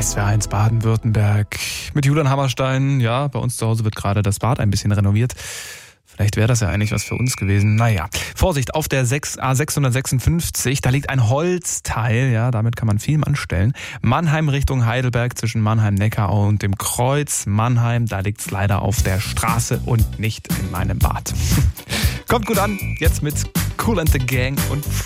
SWR1 Baden-Württemberg mit Julian Hammerstein. Ja, bei uns zu Hause wird gerade das Bad ein bisschen renoviert. Vielleicht wäre das ja eigentlich was für uns gewesen. Naja, Vorsicht, auf der A656, da liegt ein Holzteil, ja, damit kann man Film anstellen. Mannheim Richtung Heidelberg zwischen Mannheim-Neckarau und dem Kreuz Mannheim, da liegt es leider auf der Straße und nicht in meinem Bad. Kommt gut an, jetzt mit Kool and the Gang und